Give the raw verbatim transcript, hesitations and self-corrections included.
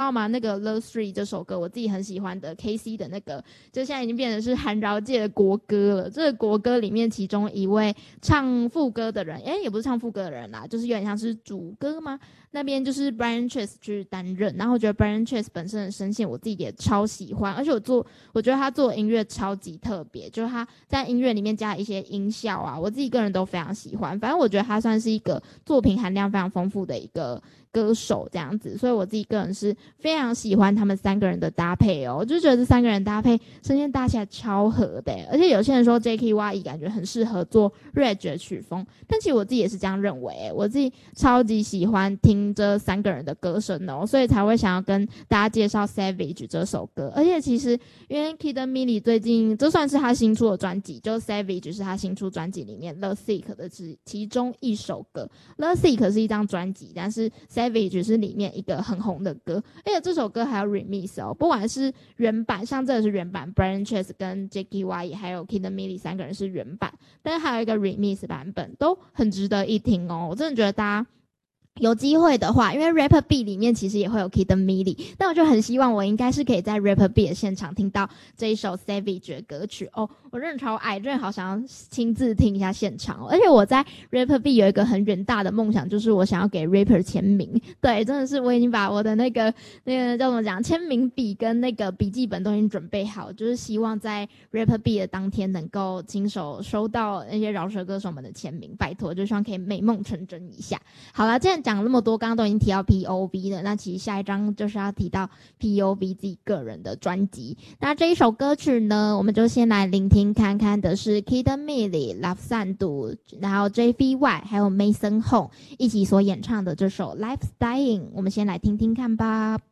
道吗？那个 The Three 这首歌我自己很喜欢的 K C 的那个，就现在已经变成是韩饶界的国歌了。这个国歌里面其中一位唱副歌的人，诶也不是唱副歌的人啦，就是有点像是主歌吗？那边就是 Brian Chase 去担任，然后我觉得 Brian Chase 本身的声线我自己也超喜欢，而且我做我觉得他做的音乐超级特别，就是他在音乐里面加了一些音效啊，我自己个人都非常喜欢。反正我觉得他算是一个作品含量非常丰富的一个歌手这样子，所以我自己个人是非常喜欢他们三个人的搭配哦，我就觉得这三个人搭配声线搭起来超合的，而且有些人说 J K Y 感觉很适合做 Rage 的曲风，但其实我自己也是这样认为，我自己超级喜欢听这三个人的歌声哦，所以才会想要跟大家介绍 Savage 这首歌。而且其实因为 Kid Millie 最近这算是他新出的专辑，就 Savage 是他新出专辑里面 The Sick 的其中一首歌， The Sick 是一张专辑，但是 Savage 是里面一个很红的歌，而且这首歌还有 remix 哦，不管是原版，像这个是原版 Brian Chase 跟 J K Y 还有 Kid Millie 三个人是原版，但是还有一个 remix 版本，都很值得一听哦。我真的觉得大家有机会的话，因为 Rapper B 里面其实也会有 Kid Millie， 但我就很希望我应该是可以在 Rapper B 的现场听到这一首 Savage 的歌曲哦，我真的超爱，真的好想要亲自听一下现场哦。而且我在 Rapper B 有一个很远大的梦想，就是我想要给 Rapper 签名，对，真的是我已经把我的那个那个叫怎么讲签名笔跟那个笔记本都已经准备好，就是希望在 Rapper B 的当天能够亲手收到那些饶舌歌手们的签名，拜托，就希望可以美梦成真一下。好了，既然讲了那么多，刚刚都已经提到 P O V 了，那其实下一章就是要提到 P O V 自己个人的专辑。那这一首歌曲呢，我们就先来聆听看看的是 Kid Millie、Love Sandu， 然后 J V Y 还有 Mason Hong 一起所演唱的这首 Life's Dying， 我们先来听听看吧。